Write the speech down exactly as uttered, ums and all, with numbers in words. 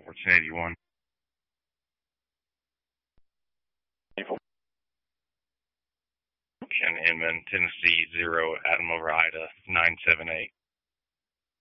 Fortune eighty-one. Ken Inman, Tennessee, zero, Adam over Ida, nine seven eight.